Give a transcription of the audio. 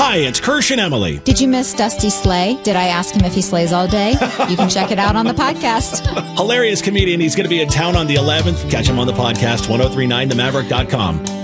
Hi, it's Kirsch and Emily. Did you miss Dusty Slay? Did I ask him if he slays all day? You can check it out on the podcast. Hilarious comedian. He's going to be in town on the 11th. Catch him on the podcast, 1039themaverick.com.